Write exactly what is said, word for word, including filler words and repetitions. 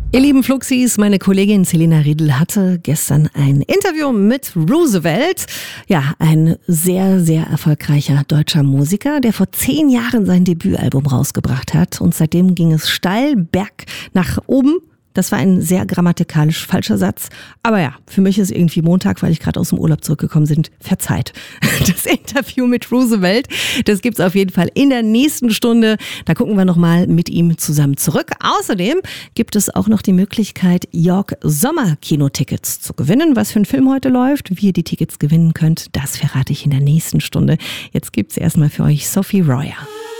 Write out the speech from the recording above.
Ihr lieben Fluxis, meine Kollegin Selina Riedl hatte gestern ein Interview mit Roosevelt. Ja, ein sehr, sehr erfolgreicher deutscher Musiker, der vor zehn Jahren sein Debütalbum rausgebracht hat. Und seitdem ging es steil berg nach oben. Das war ein sehr grammatikalisch falscher Satz. Aber ja, für mich ist irgendwie Montag, weil ich gerade aus dem Urlaub zurückgekommen bin, verzeiht. Das Interview mit Roosevelt, das gibt's auf jeden Fall in der nächsten Stunde. Da gucken wir nochmal mit ihm zusammen zurück. Außerdem gibt es auch noch die Möglichkeit, York Sommer-Kinotickets zu gewinnen. Was für ein Film heute läuft, wie ihr die Tickets gewinnen könnt, das verrate ich in der nächsten Stunde. Jetzt gibt's erstmal für euch Sophie Royer.